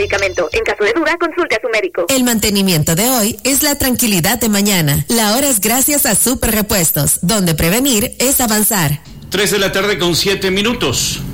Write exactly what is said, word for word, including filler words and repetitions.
medicamento. En caso de duda, consulte a su médico. El mantenimiento de hoy es la tranquilidad de mañana. La hora es gracias a Super Repuestos, donde prevenir es avanzar. tres de la tarde con siete minutos.